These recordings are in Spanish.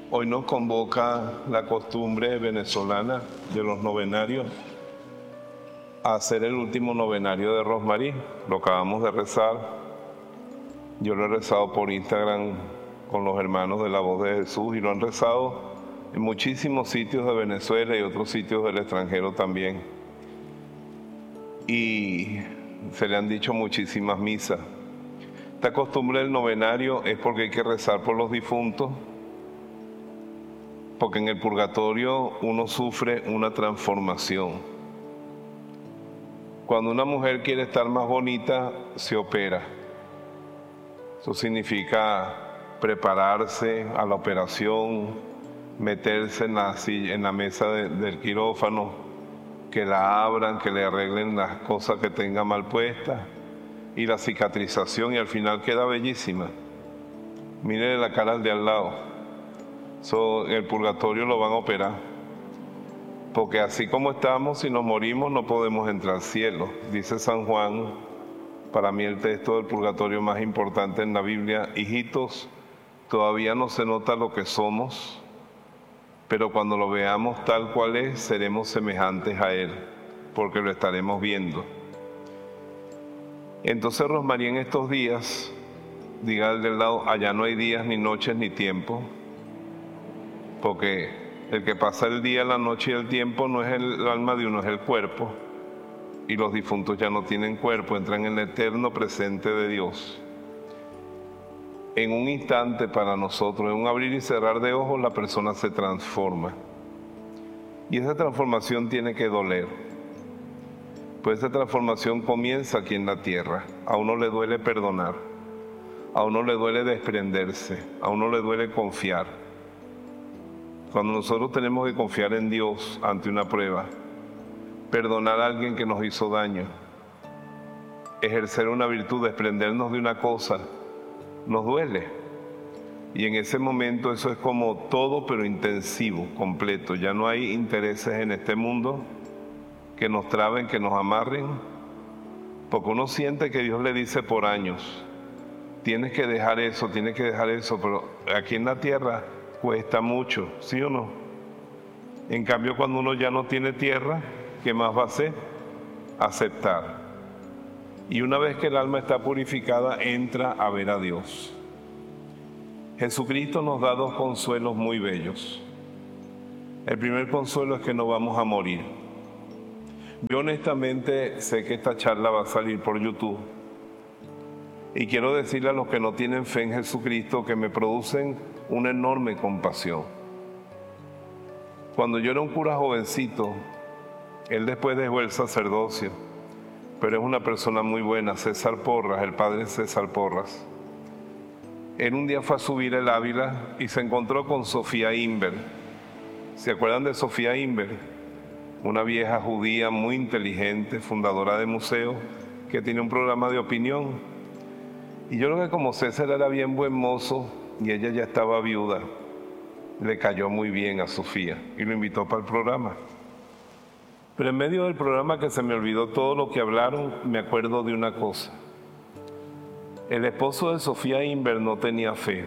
Hoy nos convoca la costumbre venezolana de los novenarios a hacer el último novenario de Rosmarie. Lo acabamos de rezar. Yo lo he rezado por Instagram con los hermanos de la Voz de Jesús y lo han rezado en muchísimos sitios de Venezuela y otros sitios del extranjero también. Y se le han dicho muchísimas misas. Esta costumbre del novenario es porque hay que rezar por los difuntos, porque en el purgatorio uno sufre una transformación. Cuando una mujer quiere estar más bonita, se opera. Eso significa prepararse a la operación, meterse en la mesa del quirófano, que la abran, que le arreglen las cosas que tenga mal puestas, y la cicatrización, y al final queda bellísima. Mire la cara al de al lado. Eso en el purgatorio lo van a operar. Porque así como estamos, si nos morimos no podemos entrar al cielo. Dice San Juan, para mí el texto del purgatorio más importante en la Biblia: hijitos, todavía no se nota lo que somos, pero cuando lo veamos tal cual es, seremos semejantes a Él, porque lo estaremos viendo. Entonces Rosmarie en estos días, diga al del lado, allá no hay días, ni noches, ni tiempo, porque el que pasa el día, la noche y el tiempo no es el alma de uno, es el cuerpo. Y los difuntos ya no tienen cuerpo, entran en el eterno presente de Dios. En un instante para nosotros, en un abrir y cerrar de ojos, la persona se transforma. Y esa transformación tiene que doler. Pues esa transformación comienza aquí en la tierra. A uno le duele perdonar, a uno le duele desprenderse, a uno le duele confiar. Cuando nosotros tenemos que confiar en Dios ante una prueba, perdonar a alguien que nos hizo daño, ejercer una virtud, desprendernos de una cosa, nos duele. Y en ese momento eso es como todo, pero intensivo, completo. Ya no hay intereses en este mundo que nos traben, que nos amarren, porque uno siente que Dios le dice por años, tienes que dejar eso, pero aquí en la tierra cuesta mucho, ¿sí o no? En cambio, cuando uno ya no tiene tierra, ¿qué más va a hacer? Aceptar. Y una vez que el alma está purificada, entra a ver a Dios. Jesucristo nos da dos consuelos muy bellos. El primer consuelo es que no vamos a morir. Yo honestamente sé que esta charla va a salir por YouTube. Y quiero decirle a los que no tienen fe en Jesucristo que me producen una enorme compasión. Cuando yo era un cura jovencito, él después dejó el sacerdocio, pero es una persona muy buena, César Porras, el padre César Porras. Él un día fue a subir el Ávila y se encontró con Sofía Inver. ¿Se acuerdan de Sofía Inver? Una vieja judía muy inteligente, fundadora de museos, que tiene un programa de opinión. Y yo creo que como César era bien buen mozo y ella ya estaba viuda, le cayó muy bien a Sofía y lo invitó para el programa. Pero en medio del programa, que se me olvidó todo lo que hablaron, me acuerdo de una cosa. El esposo de Sofía Inver no tenía fe.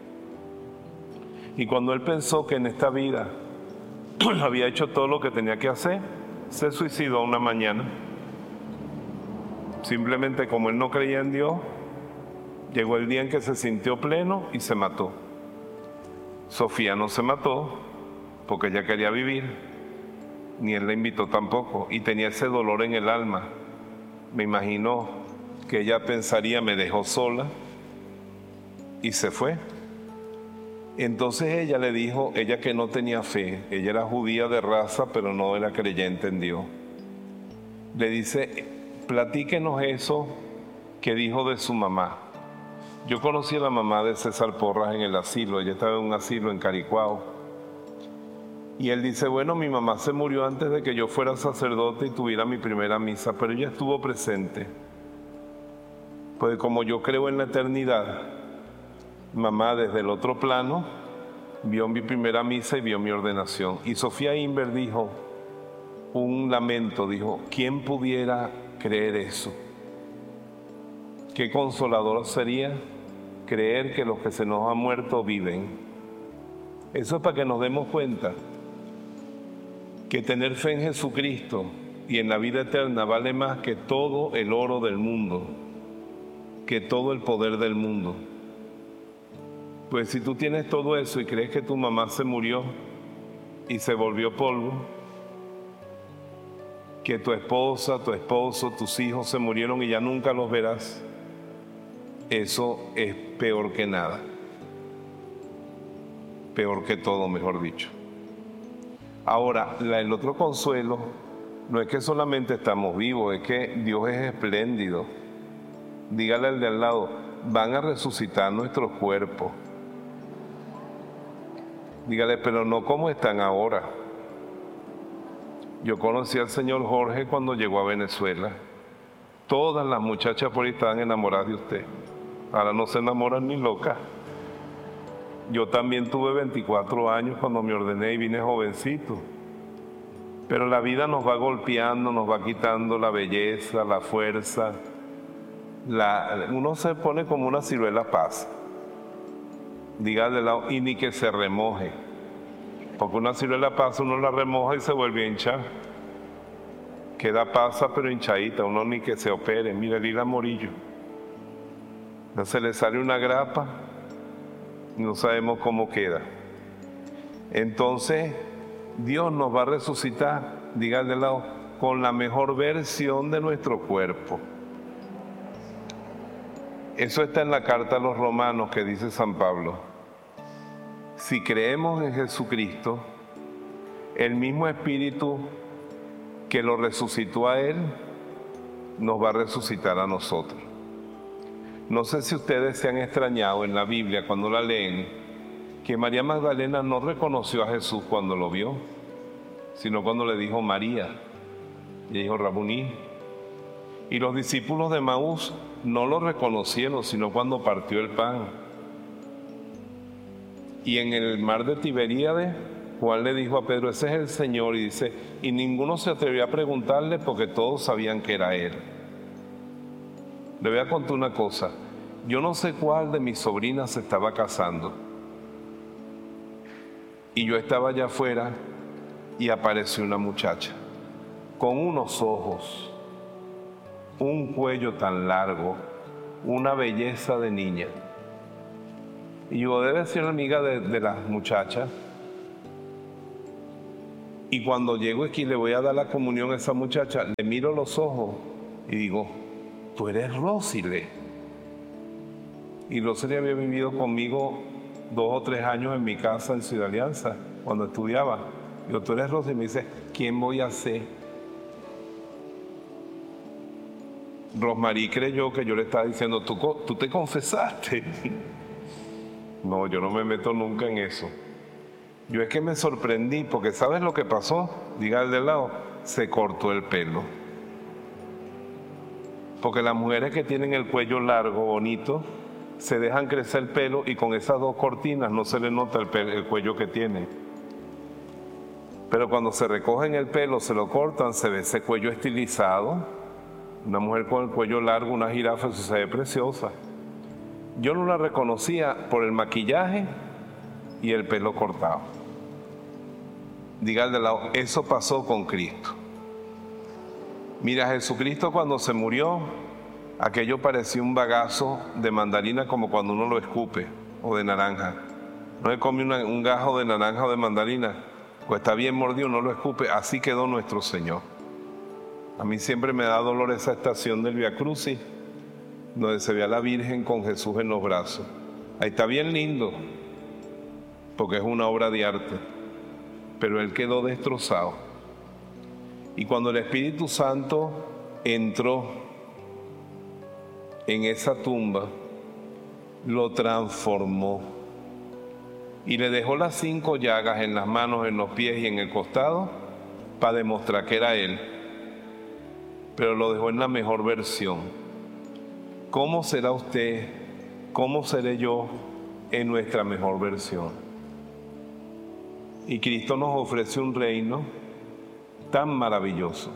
Y cuando él pensó que en esta vida había hecho todo lo que tenía que hacer, se suicidó una mañana. Simplemente como él no creía en Dios, llegó el día en que se sintió pleno y se mató. Sofía no se mató porque ella quería vivir, ni él la invitó tampoco, y tenía ese dolor en el alma. Me imagino que ella pensaría, me dejó sola y se fue. Entonces ella le dijo, ella que no tenía fe, ella era judía de raza, pero no era creyente en Dios. Le dice, platíquenos eso que dijo de su mamá. Yo conocí a la mamá de César Porras en el asilo, ella estaba en un asilo en Caricuao. Y él dice, bueno, mi mamá se murió antes de que yo fuera sacerdote y tuviera mi primera misa, pero ella estuvo presente. Pues como yo creo en la eternidad, mamá desde el otro plano vio mi primera misa y vio mi ordenación. Y Sofía Inver dijo, un lamento, dijo, ¿quién pudiera creer eso? Qué consolador sería creer que los que se nos han muerto viven. Eso es para que nos demos cuenta que tener fe en Jesucristo y en la vida eterna vale más que todo el oro del mundo, que todo el poder del mundo. Pues si tú tienes todo eso y crees que tu mamá se murió y se volvió polvo, que tu esposa, tu esposo, tus hijos se murieron y ya nunca los verás, eso es peor que nada. Peor que todo, mejor dicho. Ahora, el otro consuelo no es que solamente estamos vivos, es que Dios es espléndido. Dígale al de al lado, van a resucitar nuestros cuerpos. Dígale, pero no como están ahora. Yo conocí al señor Jorge cuando llegó a Venezuela. Todas las muchachas por ahí estaban enamoradas de usted. Ahora no se enamoran ni locas. Yo también tuve 24 años cuando me ordené y vine jovencito. Pero la vida nos va golpeando, nos va quitando la belleza, la fuerza. Uno se pone como una ciruela pasa. Diga de lado, y ni que se remoje. Porque una ciruela pasa, uno la remoja y se vuelve a hinchar. Queda pasa pero hinchadita, uno ni que se opere. Mira el hilo Morillo. No se le sale una grapa, no sabemos cómo queda. Entonces, Dios nos va a resucitar, diga de lado, con la mejor versión de nuestro cuerpo. Eso está en la carta a los Romanos que dice San Pablo. Si creemos en Jesucristo, el mismo Espíritu que lo resucitó a Él, nos va a resucitar a nosotros. No sé si ustedes se han extrañado en la Biblia cuando la leen, que María Magdalena no reconoció a Jesús cuando lo vio, sino cuando le dijo María, y dijo Rabuní. Y los discípulos de Maús no lo reconocieron, sino cuando partió el pan. Y en el mar de Tiberíades, Juan le dijo a Pedro, ese es el Señor, y dice, y ninguno se atrevió a preguntarle porque todos sabían que era Él. Le voy a contar una cosa, yo no sé cuál de mis sobrinas se estaba casando, y yo estaba allá afuera, y apareció una muchacha, con unos ojos, un cuello tan largo, una belleza de niña. Y yo debe ser amiga de las muchachas. Y cuando llego aquí le voy a dar la comunión a esa muchacha, le miro los ojos y digo, tú eres Rosile. Y Rosile había vivido conmigo 2 o 3 años en mi casa en Ciudad Alianza, cuando estudiaba. Digo, tú eres Rosile. Y me dice, ¿quién voy a ser? Rosmarie creyó que yo le estaba diciendo, tú te confesaste. No, yo no me meto nunca en eso. Yo es que me sorprendí, porque ¿sabes lo que pasó? Diga al de lado, se cortó el pelo. Porque las mujeres que tienen el cuello largo, bonito, se dejan crecer el pelo y con esas 2 cortinas no se le nota el cuello que tienen. Pero cuando se recogen el pelo, se lo cortan, se ve ese cuello estilizado. Una mujer con el cuello largo, una jirafa, eso se ve preciosa. Yo no la reconocía por el maquillaje y el pelo cortado. Diga al de lado, eso pasó con Cristo. Mira, Jesucristo cuando se murió, aquello parecía un bagazo de mandarina como cuando uno lo escupe, o de naranja. No le come un gajo de naranja o de mandarina, pues está bien mordido, no lo escupe. Así quedó nuestro Señor. A mí siempre me da dolor esa estación del Via Crucis, donde se ve a la Virgen con Jesús en los brazos. Ahí está bien lindo, porque es una obra de arte, pero Él quedó destrozado. Y cuando el Espíritu Santo entró en esa tumba, lo transformó y le dejó las 5 llagas en las manos, en los pies y en el costado para demostrar que era Él, pero lo dejó en la mejor versión. ¿Cómo será usted? ¿Cómo seré yo en nuestra mejor versión? Y Cristo nos ofrece un reino tan maravilloso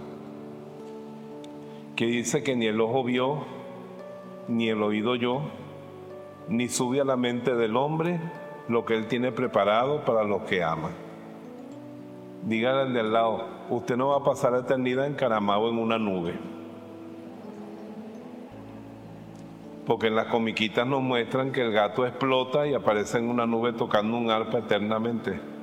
que dice que ni el ojo vio, ni el oído oyó, ni sube a la mente del hombre lo que Él tiene preparado para los que aman. Dígale al de al lado, usted no va a pasar la eternidad encaramado en una nube. Porque en las comiquitas nos muestran que el gato explota y aparece en una nube tocando un arpa eternamente.